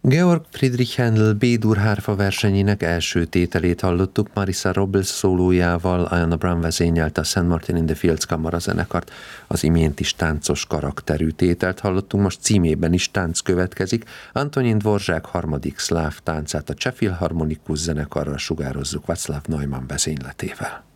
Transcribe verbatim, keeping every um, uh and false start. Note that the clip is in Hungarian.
Georg Friedrich Händel B-dur hárfa versenyének első tételét hallottuk. Marissa Robles szólójával. Ayanna Brown vezényelte a Saint Martin in the Fields kamarazenekart. Az imént is táncos karakterű tételt hallottunk, most címében is tánc következik. Antonin Dvorzsák harmadik szláv táncát a Cseh Filharmonikus zenekarral sugározzuk Václav Neumann vezényletével.